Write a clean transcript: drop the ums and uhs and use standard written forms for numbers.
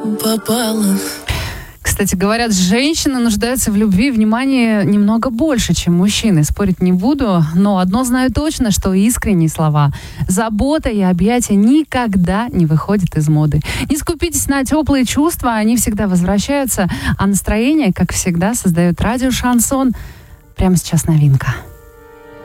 попала. Кстати, говорят, женщины нуждаются в любви и внимании немного больше, чем мужчины. Спорить не буду, но одно знаю точно, что искренние слова, забота и объятия никогда не выходят из моды. Не скупитесь на теплые чувства, они всегда возвращаются, а настроение, как всегда, создает радио «Шансон». Прямо сейчас новинка.